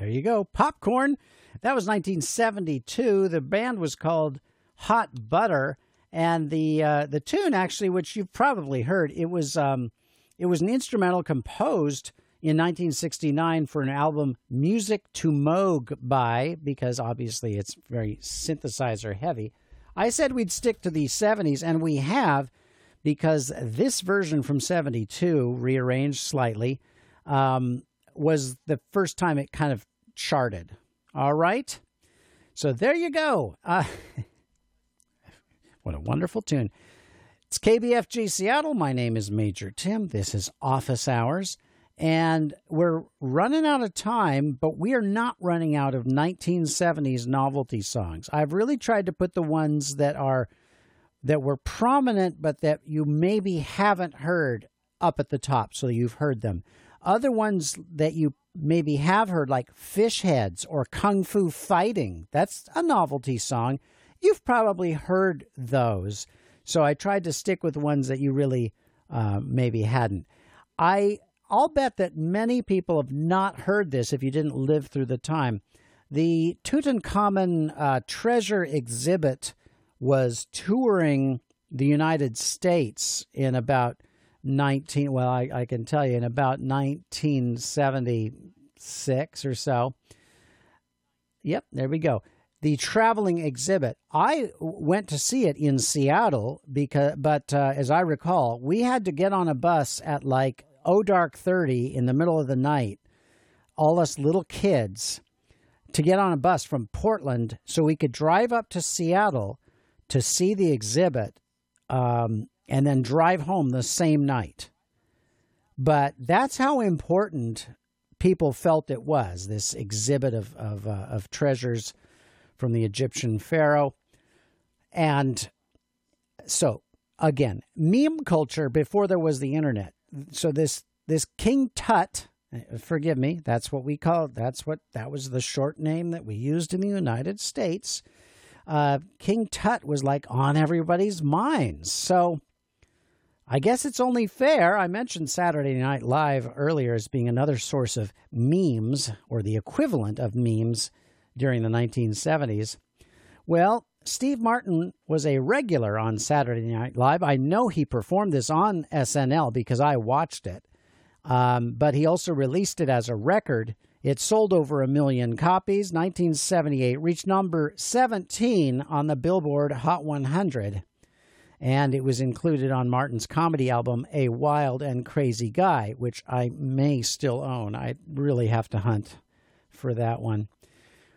There you go. Popcorn. That was 1972. The band was called Hot Butter. And the tune, actually, which you've probably heard, it was an instrumental composed in 1969 for an album, Music to Moog by, because obviously it's very synthesizer heavy. I said we'd stick to the 70s, and we have, because this version from 72, rearranged slightly, was the first time it kind of charted. All right? So there you go. What a wonderful tune. It's KBFG Seattle. My name is Major Tim. This is Office Hours. And we're running out of time, but we are not running out of 1970s novelty songs. I've really tried to put the ones that were prominent, but that you maybe haven't heard up at the top, so you've heard them. Other ones that you maybe have heard, like Fish Heads or Kung Fu Fighting. That's a novelty song. You've probably heard those. So I tried to stick with ones that you really maybe hadn't. I'll bet that many people have not heard this if you didn't live through the time. The Tutankhamun treasure exhibit was touring the United States in about I can tell you in about 1976 or so. Yep, there we go. The traveling exhibit. I went to see it in Seattle but as I recall, we had to get on a bus at like dark 30 in the middle of the night, all us little kids, to get on a bus from Portland so we could drive up to Seattle to see the exhibit, and then drive home the same night. But that's how important people felt it was, this exhibit of treasures from the Egyptian pharaoh. And so, again, meme culture before there was the internet. So this King Tut, forgive me, that was the short name that we used in the United States. King Tut was like on everybody's minds. So I guess it's only fair. I mentioned Saturday Night Live earlier as being another source of memes, or the equivalent of memes, during the 1970s. Well, Steve Martin was a regular on Saturday Night Live. I know he performed this on SNL because I watched it. But he also released it as a record. It sold over 1 million copies. 1978 reached number 17 on the Billboard Hot 100. And it was included on Martin's comedy album, A Wild and Crazy Guy, which I may still own. I really have to hunt for that one.